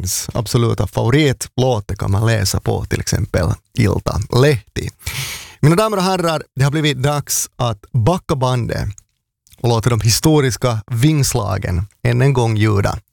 ens absoluta favoritlåt. Det kan man läsa på till exempel Iltalehti. Mina damer och herrar, det har blivit dags att backa bandet och låta de historiska vingslagen än en gång ljuda.